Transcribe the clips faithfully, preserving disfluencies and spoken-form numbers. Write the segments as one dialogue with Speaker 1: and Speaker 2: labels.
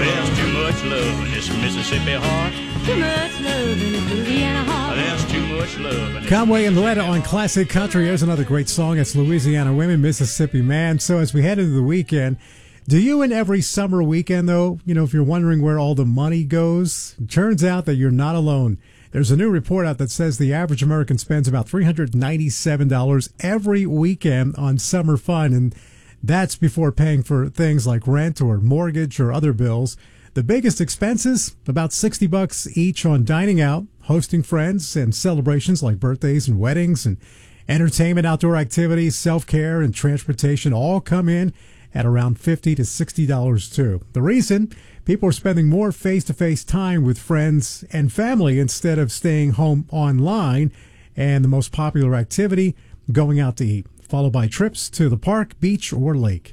Speaker 1: There's too much love in this Mississippi heart.
Speaker 2: Too much love in this Louisiana heart.
Speaker 1: There's too much love in this.
Speaker 3: Conway and Loretta on Classic Country. Here's another great song. It's Louisiana Women, Mississippi Man. So as we head into the weekend, do you in every summer weekend, though, you know, if you're wondering where all the money goes, it turns out that you're not alone. There's a new report out that says the average American spends about three hundred ninety-seven dollars every weekend on summer fun, and that's before paying for things like rent or mortgage or other bills. The biggest expenses, about sixty bucks each on dining out, hosting friends, and celebrations like birthdays and weddings, and entertainment, outdoor activities, self-care, and transportation all come in at around fifty to sixty dollars too. The reason? People are spending more face-to-face time with friends and family instead of staying home online, and the most popular activity, going out to eat, followed by trips to the park, beach, or lake.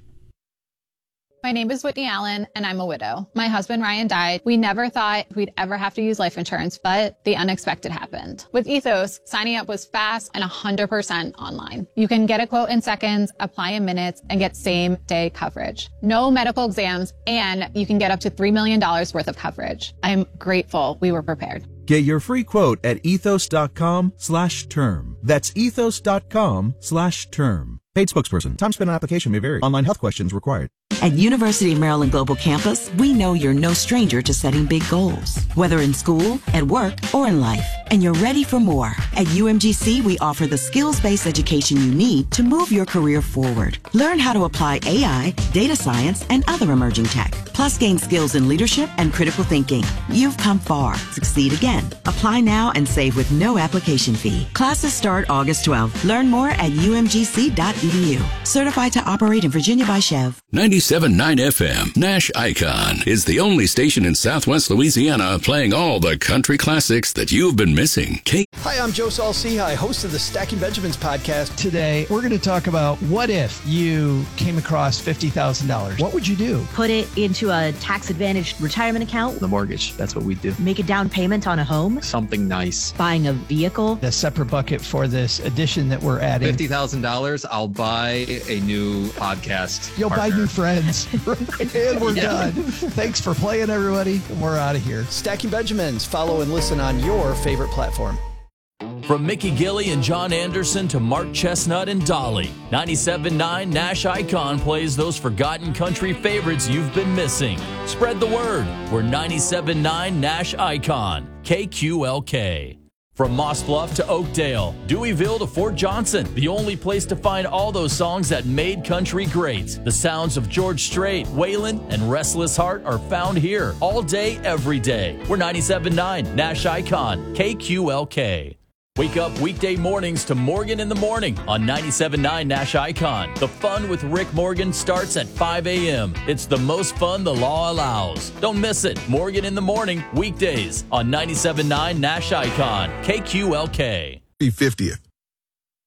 Speaker 4: My name is Whitney Allen, and I'm a widow. My husband, Ryan, died. We never thought we'd ever have to use life insurance, but the unexpected happened. With Ethos, signing up was fast and one hundred percent online. You can get a quote in seconds, apply in minutes, and get same-day coverage. No medical exams, and you can get up to three million dollars worth of coverage. I'm grateful we were prepared.
Speaker 5: Get your free quote at ethos.com slash term. That's ethos.com slash term. Paid spokesperson. Time spent on application may vary. Online health questions required.
Speaker 6: At University of Maryland Global Campus, we know you're no stranger to setting big goals, whether in school, at work, or in life. And you're ready for more. At U M G C, we offer the skills-based education you need to move your career forward. Learn how to apply A I, data science, and other emerging tech. Plus, gain skills in leadership and critical thinking. You've come far. Succeed again. Apply now and save with no application fee. Classes start August twelfth. Learn more at u m g c dot e d u. Certified to operate in Virginia by Chev.
Speaker 7: ninety-seven point nine F M, Nash Icon, is the only station in Southwest Louisiana playing all the country classics that you've been missing. K-
Speaker 8: Hi, I'm Joe Saul-Sehy, host of the Stacking Benjamins podcast.
Speaker 9: Today, we're going to talk about what if you came across fifty thousand dollars. What would you do?
Speaker 10: Put it into a tax-advantaged retirement account.
Speaker 11: The mortgage, that's what we do.
Speaker 10: Make a down payment on a home.
Speaker 11: Something nice.
Speaker 10: Buying a vehicle.
Speaker 9: A separate bucket for this addition that we're adding.
Speaker 11: fifty thousand dollars, I'll buy a new podcast
Speaker 9: You'll
Speaker 11: partner.
Speaker 9: buy new friends. And we're yeah. done. Thanks for playing, everybody. We're out of here.
Speaker 8: Stacking Benjamins. Follow and listen on your favorite platform.
Speaker 12: From Mickey Gilley and John Anderson to Mark Chestnut and Dolly, ninety-seven point nine Nash Icon plays those forgotten country favorites you've been missing. Spread the word. We're ninety-seven point nine Nash Icon, K Q L K. From Moss Bluff to Oakdale, Deweyville to Fort Johnson, the only place to find all those songs that made country great. The sounds of George Strait, Waylon, and Restless Heart are found here all day, every day. We're ninety-seven point nine Nash Icon, K Q L K. Wake up weekday mornings to Morgan in the Morning on ninety-seven point nine Nash Icon. The fun with Rick Morgan starts at five a.m. It's the most fun the law allows. Don't miss it. Morgan in the Morning, weekdays on ninety-seven point nine Nash Icon, K Q L K.
Speaker 13: fiftieth.